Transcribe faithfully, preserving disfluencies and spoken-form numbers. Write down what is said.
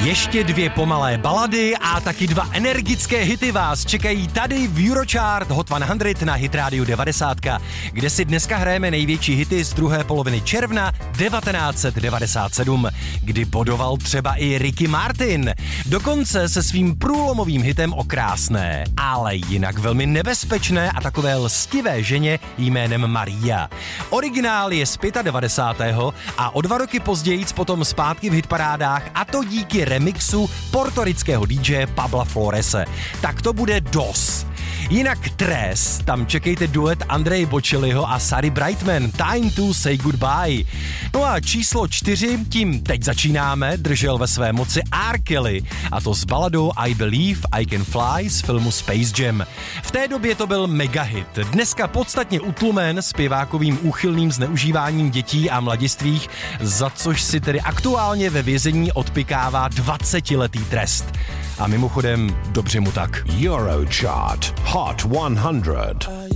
Ještě dvě pomalé balady a taky dva energické hity vás čekají tady v Eurochart Hot sto na Hit Radio devadesát, kde si dneska hrajeme největší hity z druhé poloviny června devatenáct set devadesát sedm, kdy bodoval třeba i Ricky Martin. Dokonce se svým průlomovým hitem o krásné, ale jinak velmi nebezpečné a takové lstivé ženě jménem Maria. Originál je z devadesátého pátého a o dva roky později potom zpátky v hitparádách, a to díky remixu portorického dý džeje Pabla Florese. Tak to bude dos. Jinak Tres, tam čekejte duet Andreje Bocelliho a Sary Brightman, Time to Say Goodbye. No a číslo čtyři, tím teď začínáme, držel ve své moci R. Kelly, a to s baladou I Believe I Can Fly z filmu Space Jam. V té době to byl megahit, dneska podstatně utlumen zpěvákovým úchylným zneužíváním dětí a mladistvých, za což si tedy aktuálně ve vězení odpykává dvacetiletý trest. A mimochodem, dobře mu tak. Eurochart Hot sto.